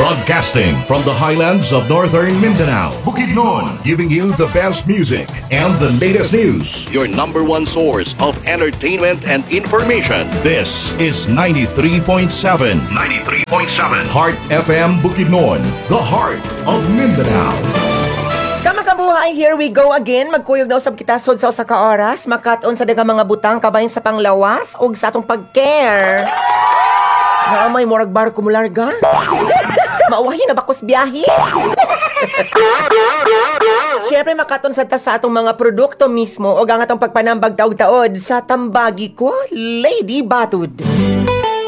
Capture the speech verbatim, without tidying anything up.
Broadcasting from the highlands of northern Mindanao, Bukidnon, giving you the best music and the latest news. Your number one source of entertainment and information. This is ninety-three point seven. ninety-three point seven. Heart F M Bukidnon, the heart of Mindanao. Kamakabuhay, here we go again. Magkuyog na usab kita sod sa usa ka oras, makaton sa daghang mga butang kabayan sa panglawas ug sa atong pag-care. Naamay murag barko mo larga. Mauwahi na bakos biyahe. Siyempre makaton sa ta sa atong mga produkto mismo o ang atong pagpanambag taog-taod sa tambagi ko, Lady Batud.